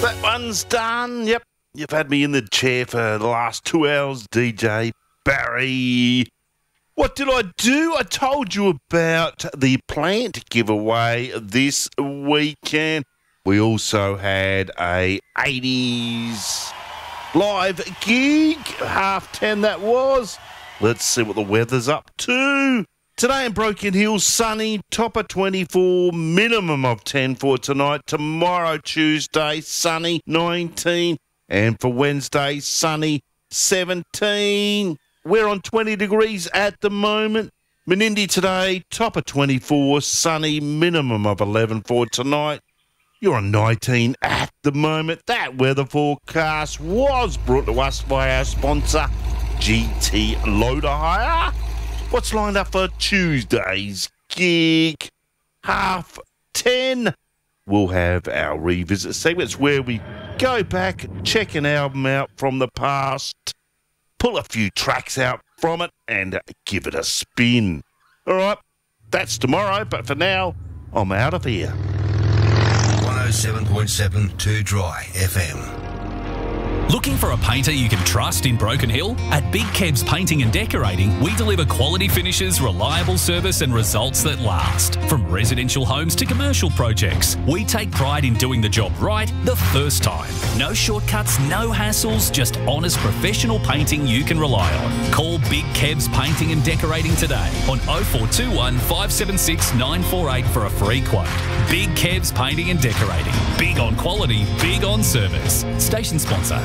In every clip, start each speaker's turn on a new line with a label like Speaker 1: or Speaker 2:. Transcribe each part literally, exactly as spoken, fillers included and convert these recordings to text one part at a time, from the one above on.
Speaker 1: That one's done. Yep. You've had me in the chair for the last two hours, D J Barry. What did I do? I told you about the plant giveaway this weekend. We also had a eighties live gig, half ten that was. Let's see what the weather's up to. Today in Broken Hill, sunny, top of twenty-four, minimum of ten for tonight. Tomorrow, Tuesday, sunny, nineteen. And for Wednesday, sunny, seventeen. We're on twenty degrees at the moment. Menindee today, top of twenty-four, sunny, minimum of eleven for tonight. You're on nineteen at the moment. That weather forecast was brought to us by our sponsor, G T Loader Hire. What's lined up for Tuesday's gig? Half ten. We'll have our revisit segments where we go back, check an album out from the past, pull a few tracks out from it, and give it a spin. All right, that's tomorrow, but for now, I'm out of here.
Speaker 2: one oh seven point seven Too Dry F M.
Speaker 3: Looking for a painter you can trust in Broken Hill? At Big Kebs Painting and Decorating, we deliver quality finishes, reliable service and results that last. From residential homes to commercial projects, we take pride in doing the job right the first time. No shortcuts, no hassles, just honest professional painting you can rely on. Call Big Kebs Painting and Decorating today on oh four two one, five seven six, nine four eight for a free quote. Big Kebs Painting and Decorating. Big on quality, big on service. Station sponsor.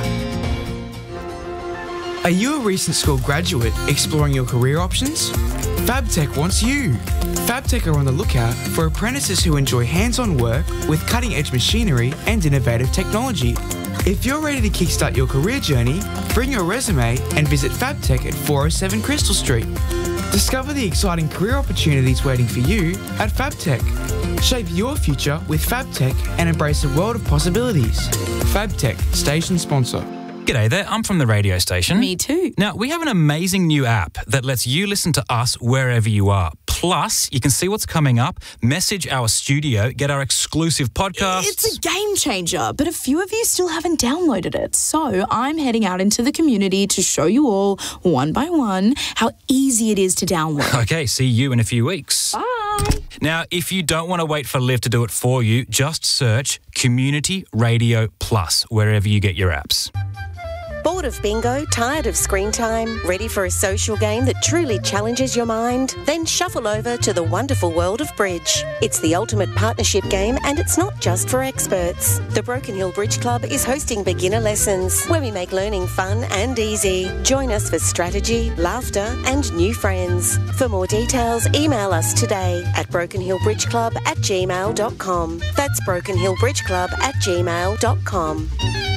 Speaker 4: Are you a recent school graduate exploring your career options? FabTech wants you. FabTech are on the lookout for apprentices who enjoy hands-on work with cutting-edge machinery and innovative technology. If you're ready to kickstart your career journey, bring your resume and visit FabTech at four oh seven Crystal Street. Discover the exciting career opportunities waiting for you at FabTech. Shape your future with FabTech and embrace a world of possibilities. FabTech, station sponsor.
Speaker 5: G'day there, I'm from the radio station.
Speaker 6: Me too.
Speaker 5: Now, we have an amazing new app that lets you listen to us wherever you are. Plus, you can see what's coming up, message our studio, get our exclusive podcasts.
Speaker 6: It's a game changer, but a few of you still haven't downloaded it. So I'm heading out into the community to show you all, one by one, how easy it is to download.
Speaker 5: Okay, see you in a few weeks.
Speaker 6: Bye.
Speaker 5: Now, if you don't want to wait for Liv to do it for you, just search Community Radio Plus wherever you get your apps.
Speaker 7: Bored of bingo? Tired of screen time? Ready for a social game that truly challenges your mind? Then shuffle over to the wonderful world of bridge. It's the ultimate partnership game and it's not just for experts. The Broken Hill Bridge Club is hosting beginner lessons where we make learning fun and easy. Join us for strategy, laughter and new friends. For more details, email us today at brokenhillbridgeclub at gmail dot com. That's brokenhillbridgeclub at gmail dot com.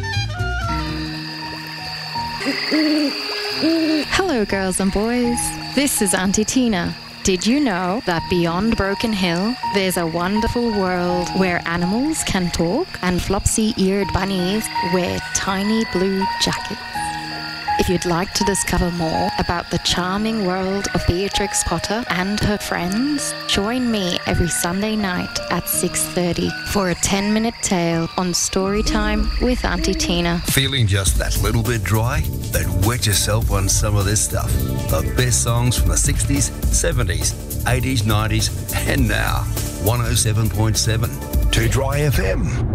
Speaker 8: Hello, girls and boys. This is Auntie Tina. Did you know that beyond Broken Hill, there's a wonderful world where animals can talk and flopsy-eared bunnies wear tiny blue jackets? If you'd like to discover more about the charming world of Beatrix Potter and her friends, join me every Sunday night at six thirty for a ten-minute tale on Storytime with Auntie Tina.
Speaker 2: Feeling just that little bit dry? Then wet yourself on some of this stuff. The best songs from the sixties, seventies, eighties, nineties, and now. one oh seven point seven Too Dry F M.